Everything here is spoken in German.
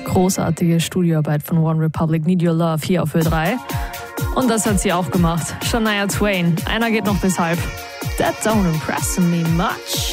Großartige Studioarbeit von One Republic, Need Your Love, hier auf Ö3. Und das hat sie auch gemacht. Shania Twain. Einer geht noch bis halb. That don't impress me much.